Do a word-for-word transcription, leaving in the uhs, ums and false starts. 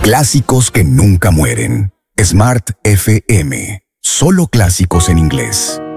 Clásicos que nunca mueren. Smart F M. Solo clásicos en inglés.